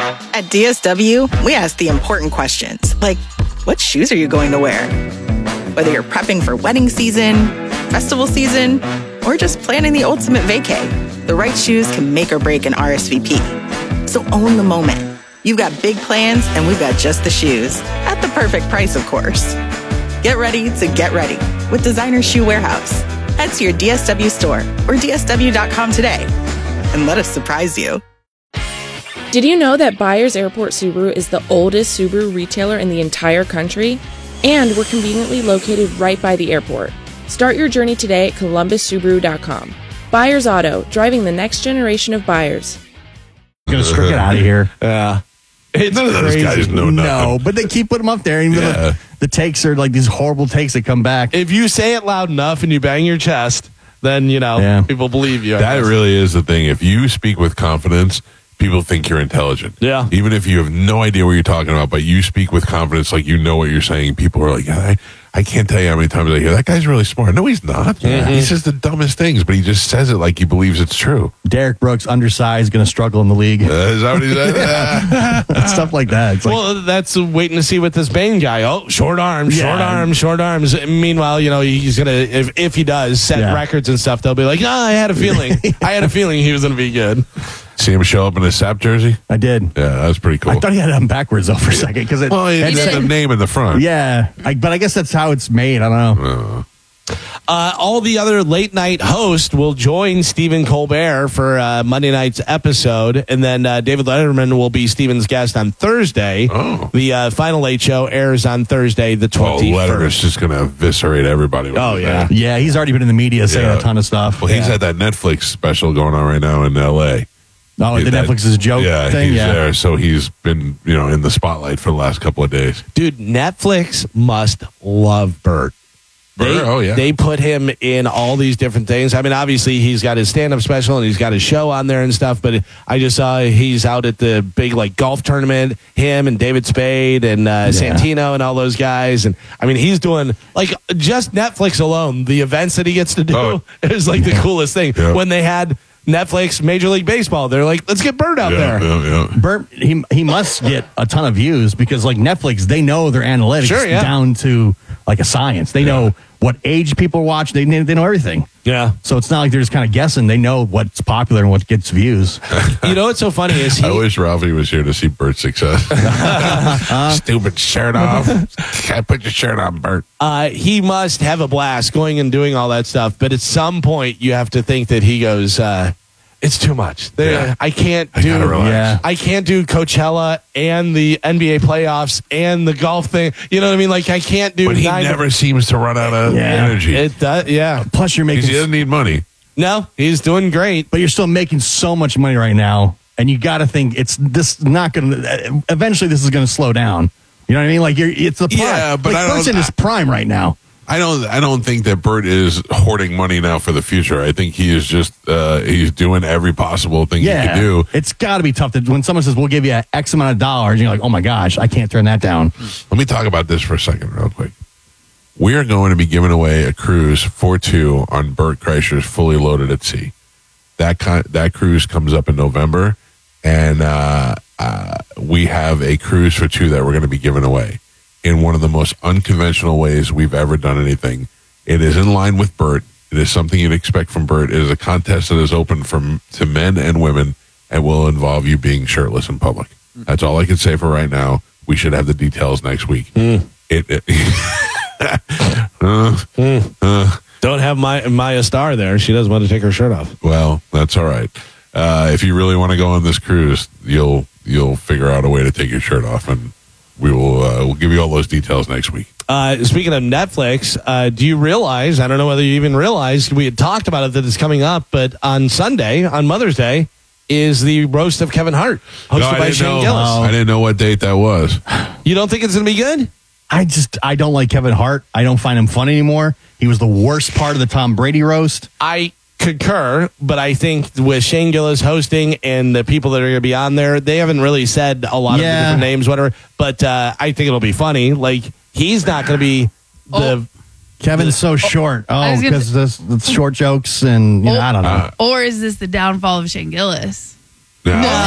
At DSW, we ask the important questions, like, what shoes are you going to wear? Whether you're prepping for wedding season, festival season, or just planning the ultimate vacay, the right shoes can make or break an RSVP. So own the moment. You've got big plans, and we've got just the shoes. At the perfect price, of course. Get ready to get ready with Designer Shoe Warehouse. Head to your DSW store or DSW.com today and let us surprise you. Did you know that Byers Airport Subaru is the oldest Subaru retailer in the entire country? And we're conveniently located right by the airport. Start your journey today at ColumbusSubaru.com. Byers Auto, driving the next generation of buyers. Gonna get out of here. Yeah. It's None of those crazy. guys know nothing. No, but they keep putting them up there. And the takes are like these horrible takes that come back. If you say it loud enough and you bang your chest, then, people believe you. That really is the thing. If you speak with confidence, people think you're intelligent. Yeah. Even if you have no idea what you're talking about, but you speak with confidence like you know what you're saying, people are like, yeah, I can't tell you how many times I hear that guy's really smart. No, he's not. Mm-hmm. He says the dumbest things, but he just says it like he believes it's true. Derek Brooks, undersized, going to struggle in the league. Is that what he said? Stuff like that. It's like, Well, that's waiting to see with this Bain guy. Oh, short arms. Meanwhile, he's going to, if he does set records and stuff, they'll be like, I had a feeling. I had a feeling he was going to be good. See him show up in his SAP jersey? I did. Yeah, that was pretty cool. I thought he had them backwards though for a second because he had the name in the front. Yeah, but I guess that's how it's made. I don't know. All the other late night hosts will join Stephen Colbert for Monday night's episode, and then David Letterman will be Stephen's guest on Thursday. Oh. The Final Late Show airs on Thursday, the 21st. Letterman's just going to eviscerate everybody. Yeah, he's already been in the media saying a ton of stuff. Well, he's had that Netflix special going on right now in L.A. Oh, the Netflix's joke thing? He's there, so he's been, in the spotlight for the last couple of days. Dude, Netflix must love Bert. They put him in all these different things. I mean, obviously, he's got his stand-up special and he's got his show on there and stuff, but I just saw he's out at the big, golf tournament, him and David Spade and Santino and all those guys. And, I mean, he's doing, just Netflix alone, the events that he gets to do is, the coolest thing. Yeah. When they had Netflix Major League Baseball, they're like, let's get Bert out there. Yeah. Bert, he must get a ton of views because Netflix, they know their analytics down to a science. They know what age people watch. They know everything. Yeah. So it's not like they're just kind of guessing. They know what's popular and what gets views. What's so funny is I wish Ralphie was here to see Bert's success. Stupid shirt off. Can't put your shirt on, Bert. He must have a blast going and doing all that stuff. But at some point, you have to think that he goes, it's too much. I can't do I can't do Coachella and the NBA playoffs and the golf thing. You know what I mean? I can't do. But he never seems to run out of energy. It does, yeah. Plus, you're making. He doesn't need money. No, he's doing great. But you're still making so much money right now, and you got to think this not going to. Eventually, this is going to slow down. You know what I mean? It's the prime. Yeah, but Bert's in his prime right now. I don't think that Bert is hoarding money now for the future. I think he is just he's doing every possible thing he can do. It's got to be tough when someone says we'll give you X amount of dollars, and you're like, oh my gosh, I can't turn that down. Let me talk about this for a second, real quick. We are going to be giving away a cruise for two on Bert Kreischer's Fully Loaded at Sea. That cruise comes up in November, and we have a cruise for two that we're going to be giving away in one of the most unconventional ways we've ever done anything. It is in line with Bert. It is something you'd expect from Bert. It is a contest that is open to men and women and will involve you being shirtless in public. That's all I can say for right now. We should have the details next week. Don't have Maya Starr there. She doesn't want to take her shirt off. Well, that's all right. If you really want to go on this cruise, you'll figure out a way to take your shirt off, and we'll give you all those details next week. Speaking of Netflix, do you realize, I don't know whether you even realized, we had talked about it that it's coming up, but on Sunday, on Mother's Day, is the roast of Kevin Hart, hosted by Shane Gillis. I didn't know what date that was. You don't think it's going to be good? I don't like Kevin Hart. I don't find him fun anymore. He was the worst part of the Tom Brady roast. I concur, but I think with Shane Gillis hosting and the people that are going to be on there, they haven't really said a lot of the different names, whatever, but I think it'll be funny. He's not going to be Kevin's so short. Oh, because the short jokes and I don't know. Or is this the downfall of Shane Gillis? No.